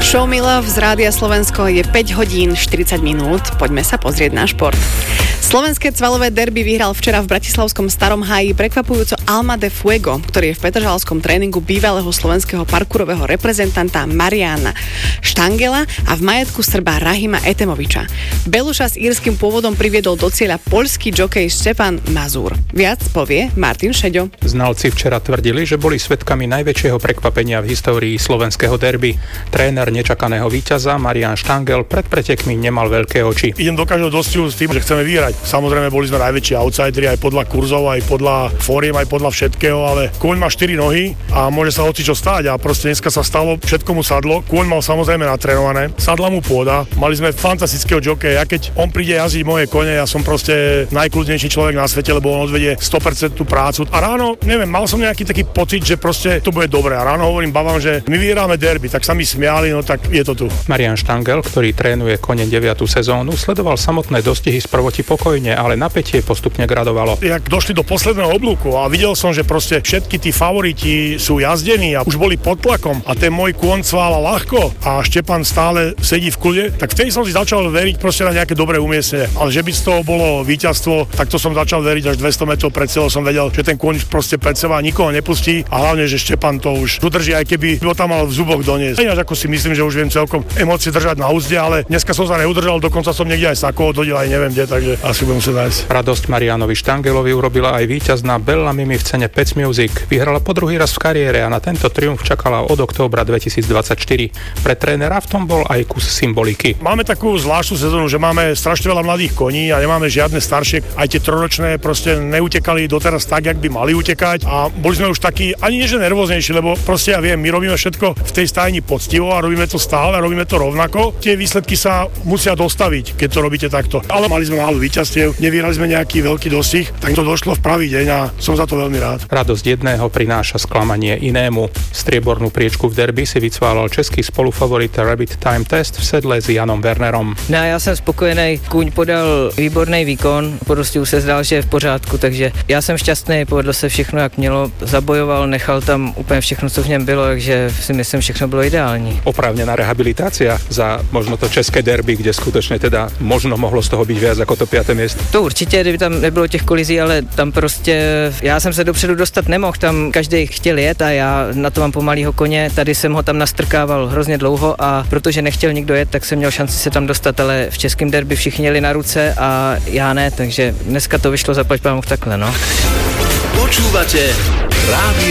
Show Me Love z Rádia Slovensko je 5 hodín 40 minút. Poďme sa pozrieť na šport. Slovenské cvalové derby vyhral včera v bratislavskom Starom Háji prekvapujúco Alma de Fuego, ktorý je v petržalskom tréningu bývalého slovenského parkourového reprezentanta Mariana Štangela a v majetku Srba Rahima Etemoviča. Beluša s írskym pôvodom priviedol do cieľa poľský jokej Štefan Mazur. Viac povie Martin Šeďo. Znalci včera tvrdili, že boli svedkami najväčšieho prekvapenia v histórii slovenského derby. Tréner nečakaného víťaza Marian Štangel pred pretekmi nemal veľké oči. Idem do každého dostihu s tým, že chceme vyhrať. Samozrejme, boli sme najväčší outsideri aj podľa kurzov, aj podľa fóriem, aj podľa všetkého, ale kôň má 4 nohy a môže sa hocičo stáť a proste dneska sa stalo, všetko mu sadlo. Kôň mal samozrejme natrénované, sadla mu pôda, mali sme fantastického jokeja. Ja keď on príde jazdiť moje kone, ja som proste najkľudnejší človek na svete, lebo on odvedie 100% tú prácu. A ráno, neviem, mal som nejaký taký pocit, že proste to bude dobré. A ráno hovorím babám, že my vyhráme derby, tak sa mi smiali, no tak je to tu. Marian Štangel, ktorý trénuje kone 9. sezónu, sledoval samotné dostihy z prvoti pokojne, ale napätie postupne gradovalo. Jak došli do posledného oblúku a videl som, že proste všetky tí favoriti sú jazdení a už boli pod tlakom a ten môj kôň cvála ľahko a Štepan stále sedí v kľude, tak vtedy som si začal veriť proste na nejaké dobré umiestnenie. Ale že by z toho bolo víťazstvo, tak to som začal veriť až 200 metrov pred cieľom som vedel, že ten kôň pred seba nikoho nepustí a hlavne, že Štepan to už udrží, aj keby ho tam mal v zuboch doniesť. Ináč ako si myslím, že už viem celkom emócie držať na úzde, ale dneska som sa neudržal, dokonca som niekde aj sako odhodil, aj neviem kde, takže asi budem sa nájsť. Radosť Marianovi Štangelovi urobila aj víťazná Bella Mimi v cene Pets Music. Vyhrala po druhý raz v kariére a na tento triumf čakala od októbra 2024. Pre trénera v tom bol aj kus symboliky. Máme takú zvláštnu sezónu, že máme strašne veľa mladých koní a nemáme žiadne staršie. Aj tie trojročné proste neutekali doteraz tak, jak by mali utekať a boli sme už takí ani nie že nervóznejší, lebo proste ja viem, my robíme všetko v tej stajni poctivo a robíme to stále a robíme to rovnako. Tie výsledky sa musia dostaviť, keď to robíte takto. Ale mali sme málo víťazstiev, nevyhrali sme nejaký veľký dostih, tak to došlo v pravý deň a som za to veľmi rád. Radosť jedného prináša sklamanie inému. Striebornú priečku v derby si vycválal český spolufavorit Rabbit Time Test v sedle s Janom Wernerom. No, já jsem spokojený, kůň podal výborný výkon, po dostihu se zdál, že je v pořádku, takže já jsem šťastný, povedlo se všechno, jak mělo, zabojoval, nechal tam úplně všechno, co v něm bylo, takže si myslím, všechno bylo ideální. Oprávnená rehabilitácia za možno to české derby, kde skutečně teda možno mohlo z toho být viac ako to 5. miesto. To určitě, kdyby tam nebylo těch kolizí, ale tam prostě já jsem se dopředu dostat nemohl, tam každý chtěl jet a já na to mám pomalýho koně, tady jsem ho tam nastrkával hrozně dlouho a protože nechtěl nikdo jet, tak jsem měl šanci se tam dostat, ale v českém derby všichni jeli na ruce a já ne, takže dneska to vyšlo zaplať pámu takhle, no. Počúvate Rádio